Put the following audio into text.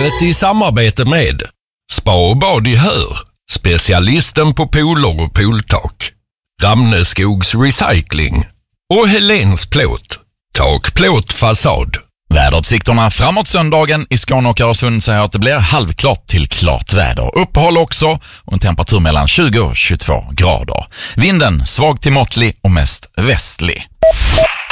livet i samarbete med Spa och bad i Hör, specialisten på pooler och pooltak, Ramneskogs Recycling och Helens Plåt, takplåt fasad. Väderutsikterna framåt söndagen i Skåne och Öresund säger att det blir halvklart till klart väder. Uppehåll också och en temperatur mellan 20 och 22 grader. Vinden svag till måttlig och mest västlig.